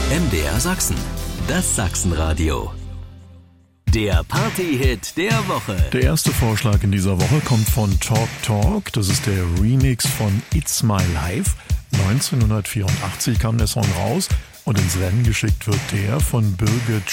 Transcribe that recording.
MDR Sachsen, das Sachsenradio. Der Party-Hit der Woche. Der erste Vorschlag in dieser Woche kommt von Talk Talk. Das ist der Remix von It's My Life. 1984 kam der Song raus und ins Rennen geschickt wird der von Birgit